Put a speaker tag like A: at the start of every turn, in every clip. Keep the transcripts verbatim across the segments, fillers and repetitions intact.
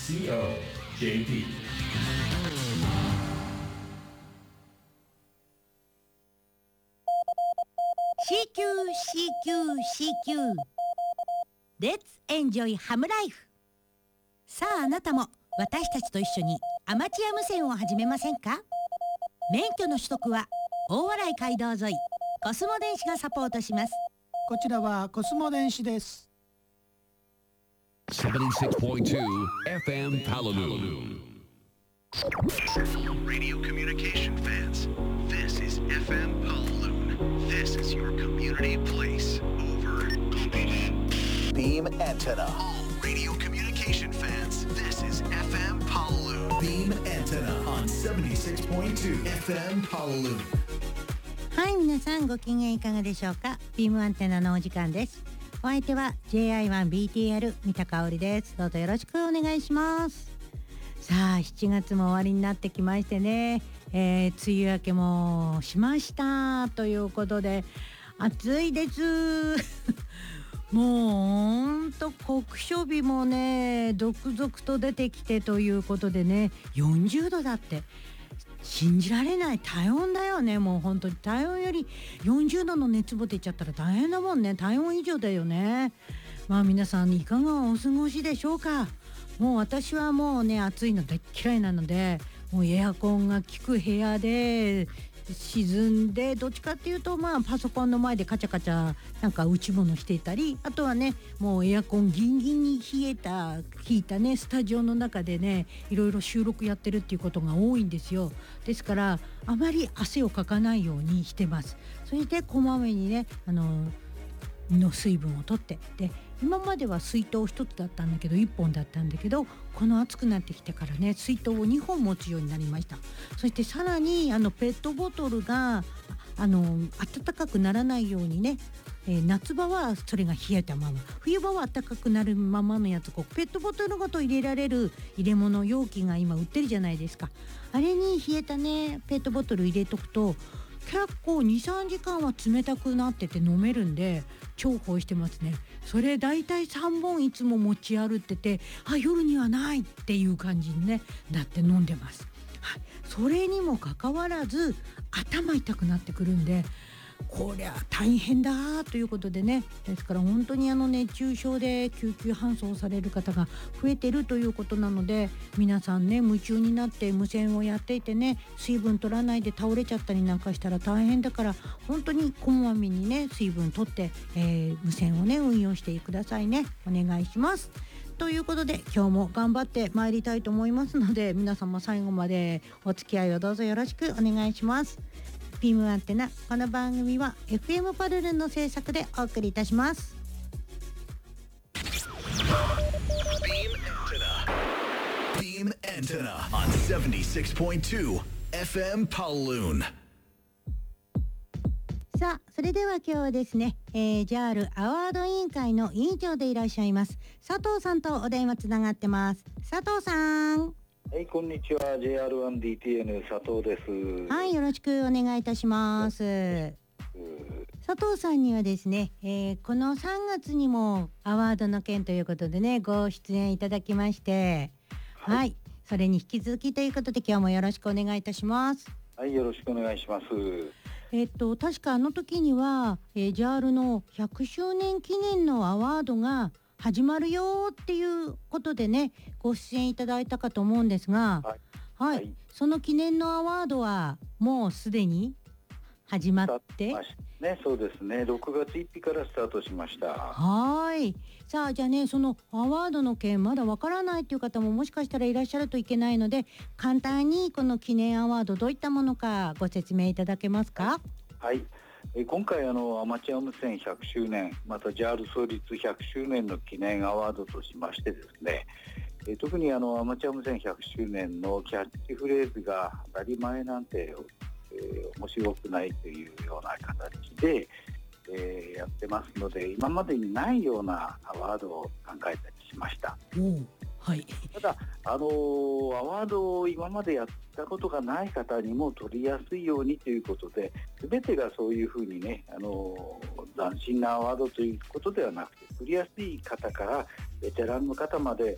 A: シーオージェーティー
B: シーキュー シーキュー シーキュー Let's enjoy ハムライフ。さああなたも私たちと一緒にアマチュア無線を始めませんか？免許の取得は大洗街道沿いコスモ電子がサポートします。
C: こちらはコスモ電子です。
D: セブンティーシックスポイントツー エフエム Palaloo.
E: Radio communication fans, this is エフエム Palaloo. This is your community place. Over.
F: Beam antenna.
E: All radio communication fans, this is エフエム Palaloo.
F: Beam antenna on セブンティーシックスポイントツー エフエム Palaloo.
B: はい、皆さんご機嫌いかがでしょうか？ビームアンテナのお時間です。お相手は ジェイアイワンビーティーエル 三田香織です。どうぞよろしくお願いします。さあしちがつも終わりになってきましてね、えー、梅雨明けもしましたということで暑いですもうほんと酷暑日もね続々と出てきてということでね、よんじゅうどだって信じられない。体温だよね。もう本当に体温よりよんじゅうどの熱も出ちゃったら大変だもんね。体温以上だよね。まあ皆さんいかがお過ごしでしょうか。もう私はもうね暑いの大嫌いなので、もうエアコンが効く部屋で沈んで、どっちかっていうとまあパソコンの前でカチャカチャなんか打ち物していたり、あとはねもうエアコンギンギンに冷えた引いたねスタジオの中でねいろいろ収録やってるっていうことが多いんですよ。ですからあまり汗をかかないようにしてます。そしてこまめにねあのの水分を取って、で今までは水筒一つだったんだけどいっぽんだったんだけど、この暑くなってきてからね水筒をにほん持つようになりました。そしてさらにあのペットボトルがあの暖かくならないようにね、えー、夏場はそれが冷えたまま、冬場は暖かくなるままのやつ、こうペットボトルごと入れられる入れ物容器が今売ってるじゃないですか。あれに冷えたねペットボトル入れとくと結構 にさんじかんは冷たくなってて飲めるんで重宝してますね。それだいたいさんぼんいつも持ち歩ってて、あ夜にはないっていう感じにねなって飲んでます、はい、それにもかかわらず頭痛くなってくるんで、こりゃ大変だということでね、ですから本当にあの熱中症で救急搬送される方が増えてるということなので、皆さんね夢中になって無線をやっていてね、水分取らないで倒れちゃったりなんかしたら大変だから、本当にこまめにね水分取って、えー、無線をね運用してくださいね。お願いしますということで今日も頑張ってまいりたいと思いますので、皆様最後までお付き合いをどうぞよろしくお願いします。ビームアンテナ、この番組は エフエム パルルンの制作でお送りいたします。
F: Beam antenna on セブンティーシックスポイントツー エフエム Palaloo。
B: さあそれでは今日はですね、えー、ジャール アワード委員会の委員長でいらっしゃいます佐藤さんとお電話つながってます。佐藤さん。
G: はい、こんにちは。 ジェイアールワンディーティーエヌ 佐藤です。
B: はい、よろしくお願いいたします。佐藤さんにはですね、えー、このさんがつにもアワードの件ということでねご出演いただきまして、はい、はい、それに引き続きということで今日もよろしくお願いいたします。
G: はい、よろしくお願いします。
B: えっと確かあの時には、えー、ジャールのひゃくしゅうねん記念のアワードが始まるよっていうことでねご出演いただいたかと思うんですが、はい、はいはい、その記念のアワードはもうすでに始まって
G: ね、そうですね、ろくがつついたちからスタートしました。
B: はい。さあじゃあねそのアワードの件まだわからないという方ももしかしたらいらっしゃるといけないので、簡単にこの記念アワードどういったものかご説明いただけますか？
G: はい、はい、今回あのアマチュア無線ひゃくしゅうねん、また ジャール 創立ひゃくしゅうねんの記念アワードとしましてですね、え特にあのアマチュア無線ひゃくしゅうねんのキャッチフレーズが当たり前なんて、えー、面白くないというような形で、えー、やってますので、今までにないようなアワードを考えたりしました。
B: はい、
G: ただ、あのー、アワードを今までやったことがない方にも取りやすいようにということで、全てがそういうふうにね、あのー、斬新なアワードということではなくて、取りやすい方からベテランの方まで、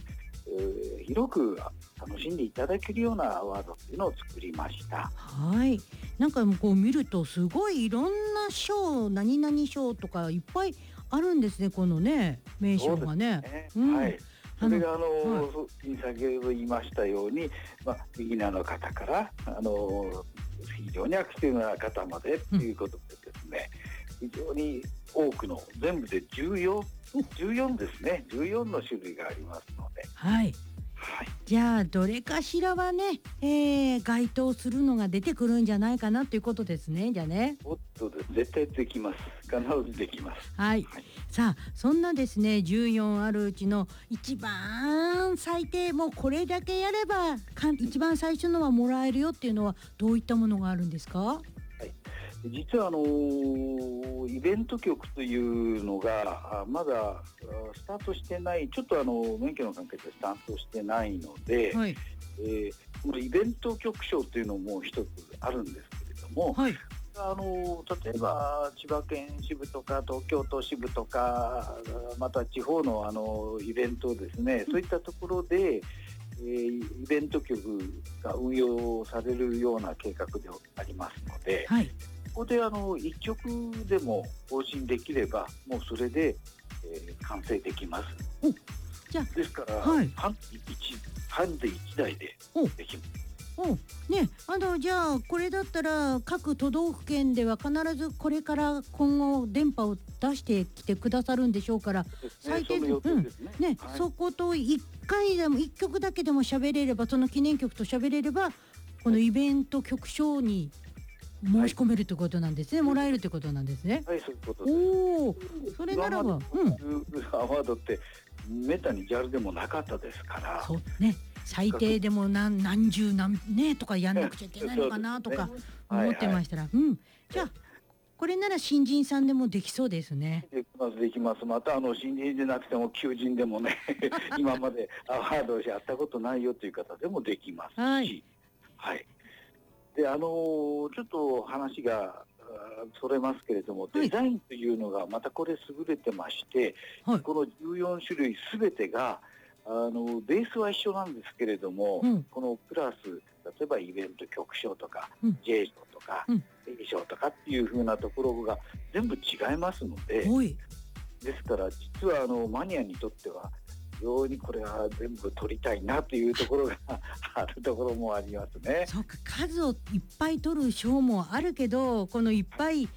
G: えー広く楽しんでいただけるようなアワードっていうのを作りました。
B: はい。なんかこう見るとすごいいろんな賞、何々賞とかいっぱいあるんですね。このね名称がね。
G: ね
B: うん
G: はい。それがあの、
B: はい
G: 先ほど言いましたように、まあ、ビギナーの方からあの非常にアクティブな方までということでですね、非常に多くの全部でじゅうよん、じゅうよんですね、じゅうよんの種類がありますので、
B: はい。
G: はい、
B: じゃあどれかしらはね、えー、該当するのが出てくるんじゃないかなということですね。じゃあね。
G: おっとです絶対できます。必ずできます。
B: はい。
G: はい
B: さあそんなですねじゅうよんあるうちの一番最低もうこれだけやればかん一番最初のはもらえるよっていうのはどういったものがあるんですか？
G: 実はあのイベント局というのがあまだあスタートしてない、ちょっとあの免許の関係でスタートしてないので、
B: はい
G: えーこのイベント局賞というのも一つあるんですけれども、
B: はい
G: あの例えば千葉県支部とか東京都支部とかまた地方のあのイベントですね、そういったところで、えーイベント局が運用されるような計画でありますので、
B: はい
G: ここであのいっきょくでも更新できればもうそれで、えー完成できます。
B: おじゃ
G: ですから、
B: はい
G: ハンデ一ハンデいちだいで
B: お
G: できます。
B: おねあのじゃあこれだったら各都道府県では必ずこれから今後電波を出してきてくださるんでしょうから、最低
G: その予定ですね。
B: ね、
G: はい
B: そこといっかいでもいっきょくだけでも喋れれば、その記念曲と喋れればこのイベント局賞に申し込めるということなんですね、もらえるということなんですね。
G: はい、そういうことです。
B: おおそれならばうん
G: アワードってめったにジャルでもなかったですから。
B: そうね最低でも何何十何ねとかやんなくちゃいけないのかなとか思ってましたら、うんじゃあこれなら新人さんでもできそうですね。
G: できますできます。またあの新人でなくても求人でもね今までアワードをやったことないよという方でもできますし、
B: はい
G: はいであのーちょっと話があーそれますけれども、
B: はい
G: デザインというのがまたこれ優れてまして、
B: はい
G: このじゅうよんしゅるいすべてがあのベースは一緒なんですけれども、
B: うん
G: このクラス例えばイベント局賞とか、
B: うん
G: J 賞とか、
B: うん
G: A 賞とかっていう風なところが全部違いますので、
B: おい
G: ですから実はあのマニアにとっては非常にこれは全部取りたいなというところがあるところもありますね。
B: そうか数をいっぱい取る賞もあるけど、このいっぱい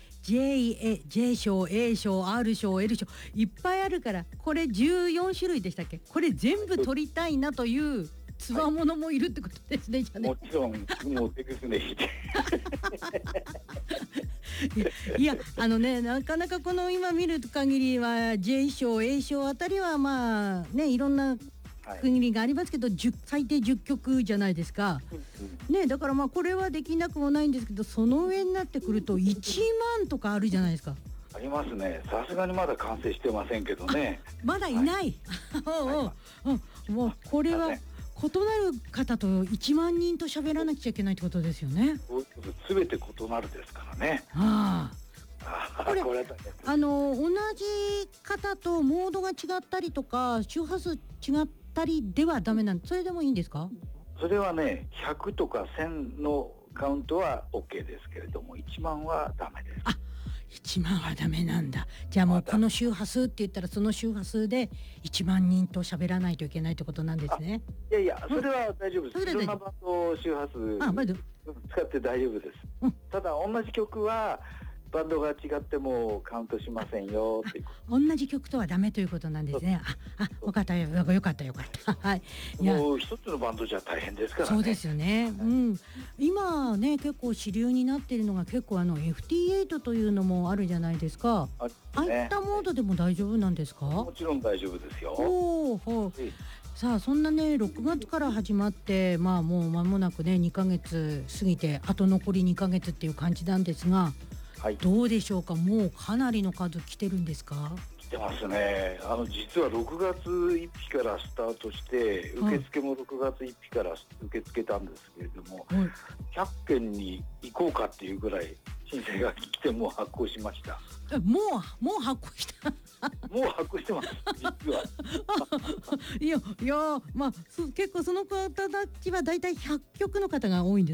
B: J, J 賞 A 賞 R 賞 L 賞いっぱいあるから、これじゅうよんしゅるいでしたっけ、これ全部取りたいなというつわものもいるってことですね、じゃあね
G: もちろんもう手ぐすね引いて
B: いやあのねなかなかこの今見る限りは J 賞 A 賞あたりはまあねいろんな区切りがありますけど、じゅう最低じゅっきょくじゃないですか。ねだからまあこれはできなくもないんですけど、その上になってくるといちまんとかあるじゃないですか。
G: ありますね。さすがにまだ完成してませんけどね。
B: まだいない。おうおうおうもうこれは異なる方といちまんにんと喋らなくちゃいけないってことですよね。
G: そういうことすべて異なるですからね。
B: あ
G: あ
B: これ
G: これは大変です
B: あ、あの同じ方とモードが違ったりとか周波数違ったりではダメなんで、それでもいいんですか？
G: それはねひゃくとかせんのカウントは OK ですけれどもいちまんはダメです。
B: あいちまんはダメなんだ。じゃあもうこの周波数って言ったらその周波数でいちまんにんと喋らないといけないってことなんですね。
G: いやいやそれは大丈夫です。
B: それは大丈夫
G: いろんなバンド周波数
B: あまず
G: 使って大丈夫です。
B: うん
G: ただ同じ曲はバンドが違ってもカウントしませんよっていうこ
B: 同じ曲とはダメということなんですね。ああ分かったよよかったよかったはい
G: と。
B: いや
G: もう一つのバンドじゃ大変ですからね。
B: そうですよね、うん、今ね結構主流になっているのが結構あの エフティーエイト というのもあるじゃないですか。
G: あり
B: あ
G: ますね
B: あいったモードでも大丈夫なんですか？
G: もちろん大丈夫ですよ。
B: おーほう
G: ええ
B: さあそんなねろくがつから始まってまあもう間もなくねにかげつ過ぎてあと残りにかげつっていう感じなんですが、
G: はい、
B: どうでしょうか、もうかなりの数来てるんですか？
G: 来てますね。あの実はろくがつついたちからスタートして受付もろくがつついたちから受け付けたんですけれども、
B: はい
G: ひゃっけんに行こうかっていうぐらい申請が来てもう発行しました。
B: えもうもう発行した
G: もう発行してます実は
B: いやいやまあ結構その方たちはだいたいひゃっきょくの方が多いんです